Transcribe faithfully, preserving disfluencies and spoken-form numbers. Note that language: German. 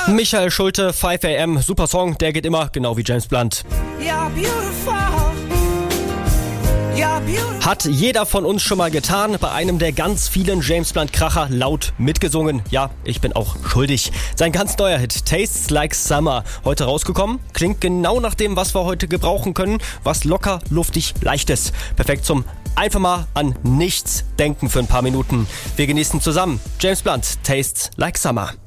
Michael Schulte, five a m, super Song, der geht immer, genau wie James Blunt. You're beautiful. You're beautiful. Hat jeder von uns schon mal getan, bei einem der ganz vielen James Blunt-Kracher laut mitgesungen. Ja, ich bin auch schuldig. Sein ganz neuer Hit, Tastes Like Summer, heute rausgekommen. Klingt genau nach dem, was wir heute gebrauchen können. Was locker, luftig, leichtes. Perfekt zum einfach mal an nichts denken für ein paar Minuten. Wir genießen zusammen James Blunt, Tastes Like Summer.